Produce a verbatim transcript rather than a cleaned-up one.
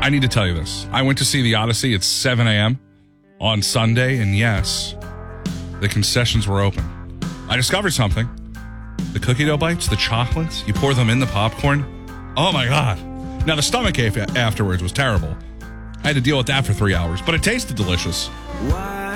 I need to tell you this. I went to see The Odyssey at seven a.m. on Sunday, and yes, the concessions were open. I discovered something. The cookie dough bites, the chocolates, you pour them in the popcorn. Oh, my God. Now, the stomach ache afterwards was terrible. I had to deal with that for three hours, but it tasted delicious. Why